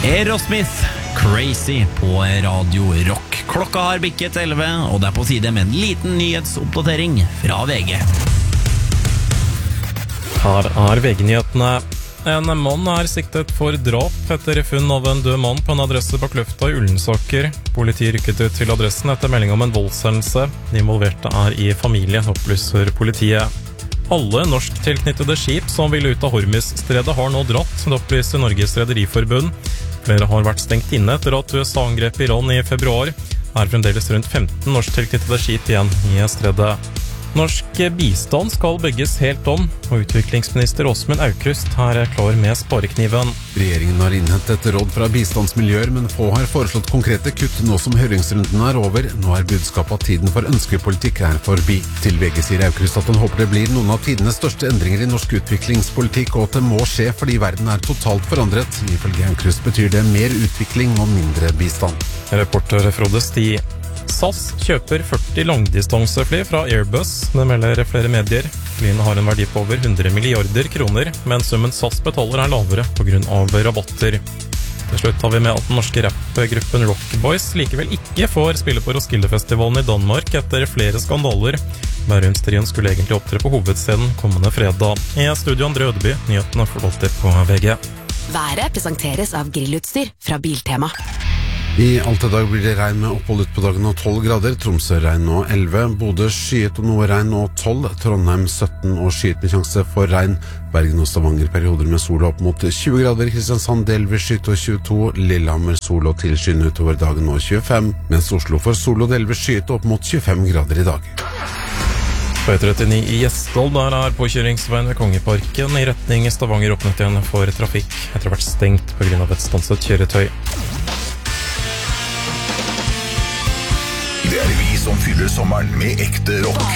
Aerosmith, Crazy på Radio Rock. Klokka har bikket 11, og det er på tide med en liten nyhetsoppdatering fra VG. Her er VG-nyhetene. En mann er siktet for drap etter funn av en død mann på en adresse på Kløfta i Ullensaker. Politiet rykket ut til adressen etter melding om en voldshendelse. De involverte er i familie, opplyser politiet. Alle norsktilknyttede skip som ville ut av Hormuzstredet har nå dratt, det opplyser Norges Rederiforbund. Flere har vært stengt inne etter at USA angrep Iran i februar. Det er fremdeles rundt 15 norsktilknyttede skip igjen i stredet. Norsk bistand skal bygges helt om, og utviklingsminister Åsmund Aukrust er klar med sparekniven. Regjeringen har innhentet råd fra bistandsmiljøer, men få har foreslått konkrete kutt nå som høringsrunden er over. Nå er budskapet at tiden for ønskepolitikk er forbi. Til VG sier Aukrust at han håper det blir noen av tidenes største endringer i norsk utviklingspolitikk, og at det må skje fordi verden er totalt forandret. Ifølge Aukrust betyr det mer utvikling og mindre bistand. Reporter Frode Sti. SAS kjøper 40 langdistansefly fra Airbus, det melder flere medier. Flyene har en verdi på over 100 milliarder kroner, men summen SAS betaler er lavere på grunn av rabatter. Til slutt har vi med at den norske rappgruppen Rockboys likevel ikke får spille på Roskildefestivalen i Danmark etter flere skandaler. Bærumstrien skulle egentlig opptre på hovedscenen kommende fredag. I studio André Ødeby, nyhetene forvalter på VG. Været presenteres av grillutstyr fra Biltema. I Alta dag blir det regn med opphold ut på dagen og 12 grader, Tromsø regn og 11, Bodø skyet og noe regn og 12, Trondheim 17 og skyet med sjanse for regn, Bergen og Stavanger perioder med sol opp mot 20 grader, Kristiansand delvis skyet og 22, Lillehammer sol og tilskyende utover dagen og 25, mens Oslo får sol og delvis skyet opp mot 25 grader i dag. På E39 i Gjesdal, der er påkjøringsveien ved Kongeparken i retning Stavanger åpnet igjen for trafikk etter å ha vært stengt på grunn av et stanset kjøretøy. Det er vi som fyller sommeren med ekte rock.